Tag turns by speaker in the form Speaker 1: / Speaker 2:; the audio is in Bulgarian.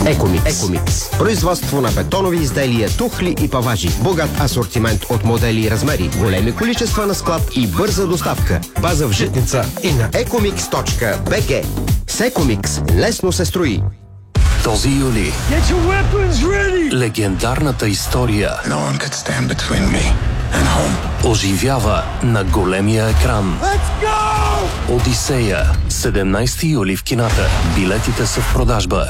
Speaker 1: Екомикс. Производство на бетонови изделия, тухли и паважи. Богат асортимент от модели и размери. Големи количества на склад и бърза доставка. База в Житница и на ecomix.bg. С Екомикс лесно се строи.
Speaker 2: Този юли легендарната история оживява на големия екран. Одисея, 17 юли в кината. Билетите са в продажба.